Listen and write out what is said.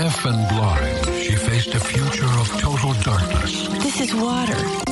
Deaf and blind, she faced a future of total darkness. This is water.